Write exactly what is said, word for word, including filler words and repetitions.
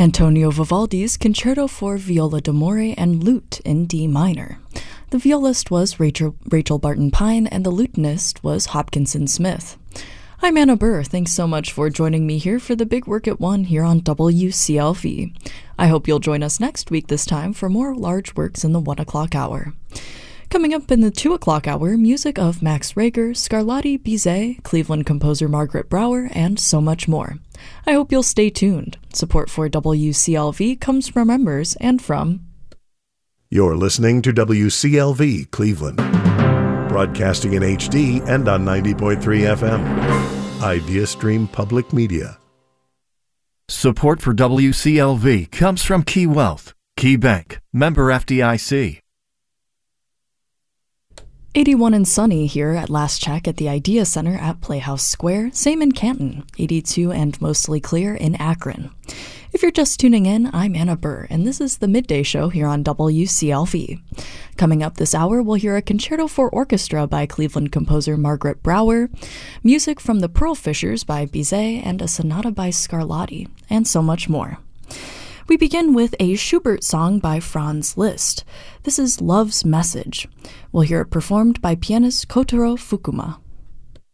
Antonio Vivaldi's Concerto for Viola d'Amore and Lute in D minor. The violist was Rachel, Rachel Barton Pine, and the lutenist was Hopkinson Smith. I'm Anna Burr. Thanks so much for joining me here for the Big Work at One here on W C L V. I hope you'll join us next week this time for more large works in the one o'clock hour. Coming up in the two o'clock hour, music of Max Reger, Scarlatti, Bizet, Cleveland composer Margaret Brower, and so much more. I hope you'll stay tuned. Support for W C L V comes from members and from... You're listening to W C L V Cleveland, broadcasting in H D and on ninety point three F M. IdeaStream Public Media. Support for W C L V comes from Key Wealth, Key Bank, member F D I C. eighty-one and sunny here at last check at the Idea Center at Playhouse Square, same in Canton, eighty-two and mostly clear in Akron. If you're just tuning in, I'm Anna Burr, and this is the Midday Show here on W C L V. Coming up this hour, we'll hear a concerto for orchestra by Cleveland composer Margaret Brower, music from the Pearl Fishers by Bizet, and a sonata by Scarlatti, and so much more. We begin with a Schubert song by Franz Liszt. This is Love's Message. We'll hear it performed by pianist Kotaro Fukuma.